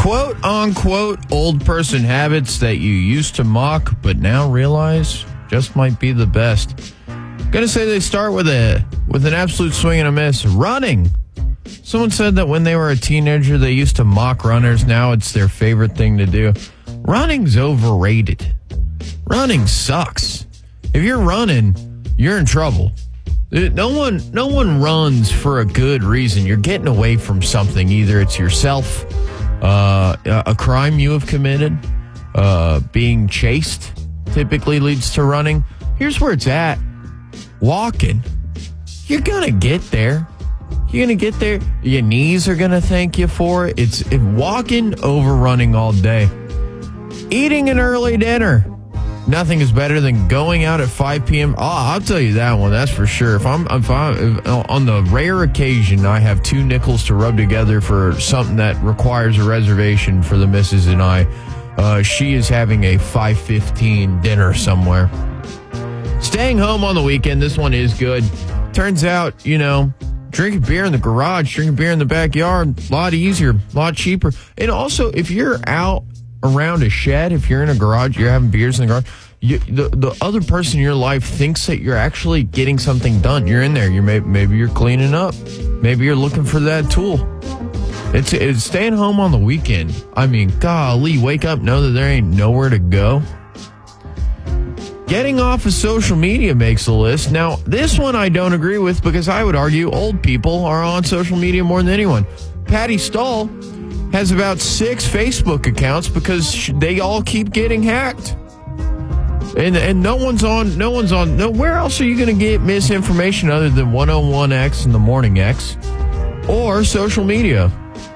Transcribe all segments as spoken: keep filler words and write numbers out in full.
quote unquote old person habits that you used to mock but now realize just might be the best. Gonna say they start with a with an absolute swing and a miss. Running. Someone said that when they were a teenager they used to mock runners. Now it's their favorite thing to do. Running's overrated. Running sucks. If you're running, you're in trouble. No one no one runs for a good reason. You're getting away from something. Either it's yourself, uh, a crime you have committed, uh, being chased typically leads to running. Here's where it's at. Walking. You're going to get there. You're going to get there. Your knees are going to thank you for it. It's it, walking over running all day. Eating an early dinner. Nothing is better than going out at five p.m. Oh, I'll tell you that one. That's for sure. If I'm, if I'm if, on the rare occasion I have two nickels to rub together for something that requires a reservation for the missus and I, uh, she is having a five fifteen dinner somewhere. Staying home on the weekend. This one is good. Turns out, you know, drinking beer in the garage, drinking beer in the backyard, a lot easier, a lot cheaper. And also, if you're out around a shed, if you're in a garage, you're having beers in the garage, you, the the other person in your life thinks that you're actually getting something done. You're in there. You're maybe, maybe you're cleaning up. Maybe you're looking for that tool. It's, it's staying home on the weekend. I mean, golly, wake up, know that there ain't nowhere to go. Getting off of social media makes a list. Now, this one I don't agree with because I would argue old people are on social media more than anyone. Patty Stahl has about six Facebook accounts because they all keep getting hacked. And and no one's on, no one's on, no, where else are you going to get misinformation other than one oh one X and the Morning X or social media?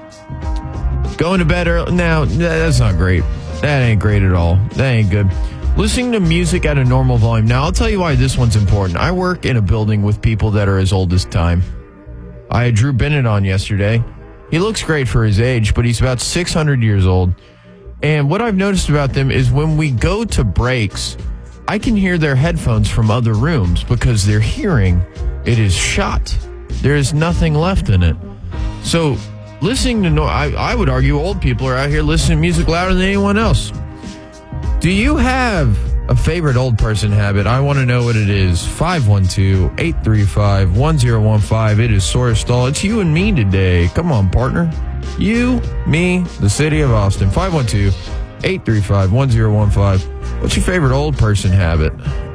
Going to bed early. Now, that's not great. That ain't great at all. That ain't good. Listening to music at a normal volume. Now, I'll tell you why this one's important. I work in a building with people that are as old as time. I had Drew Bennett on yesterday. He looks great for his age, but he's about six hundred years old. And what I've noticed about them is when we go to breaks, I can hear their headphones from other rooms because their hearing, it is shot. There is nothing left in it. So listening to, no- I, I would argue old people are out here listening to music louder than anyone else. Do you have a favorite old person habit? I want to know what it is. five one two, eight three five, one zero one five. It is Sora Stahl. It's you and me today. Come on, partner. You, me, the city of Austin. five one two, eight three five, one zero one five. What's your favorite old person habit?